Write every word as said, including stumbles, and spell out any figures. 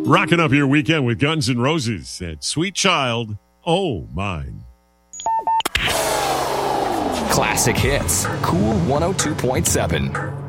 Rocking up your weekend with Guns N' Roses and Sweet Child, Oh Mine. Classic hits, Cool one oh two point seven.